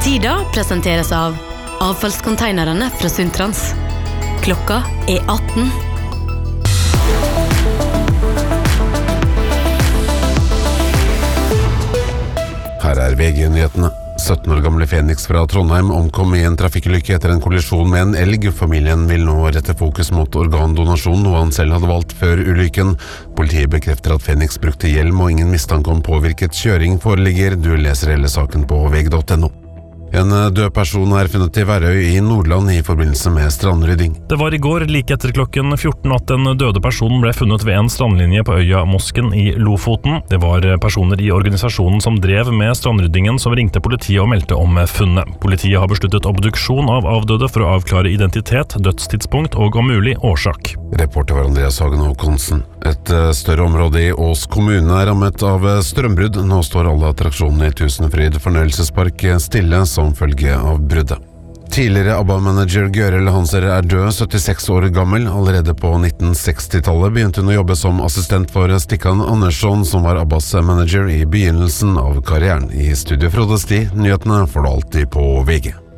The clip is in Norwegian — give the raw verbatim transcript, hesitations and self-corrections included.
Sida presenteres av avfallskonteinerne fra Suntrans. Klokka er atten. Her er V G-nyhetene. sytten år gamle Fenix fra Trondheim omkom i en trafikkulykke etter en kollisjon med en elg. Familien vil nå rette fokus mot organdonasjon, noe han selv hadde valgt før ulykken. Politiet bekrefter at Fenix brukte hjelm og ingen mistanke om påvirket kjøring foreligger. Du leser hele saken på V G punktum no. En død person er funnet i Værøy i Nordland i forbindelse med strandrydding. Det var i går, like etter klokken fjorten, at en døde person ble funnet ved en strandlinje på øya Mosken i Lofoten. Det var personer i organisasjonen som drev med strandryddingen som ringte politiet og meldte om funnet. Politiet har besluttet obduksjon av avdøde for å avklare identitet, dødstidspunkt og om mulig årsak. Reporter var Andreas Hagen Håkonsen. Et større område i Ås kommune er rammet av strømbrudd. Nå står alle attraksjonene i Tusenfryd fornøyelsespark stille som følge av bruddet. Tidligere ABBA-manager Gøril Hanser er død, syttiseks år gammel. Allerede på nitten seksti-tallet begynte hun å jobbe som assistent for Stikkan Andersson, som var ABBAs manager i begynnelsen av karrieren. I studio Frode Sti, nyhetene får du alltid på V G.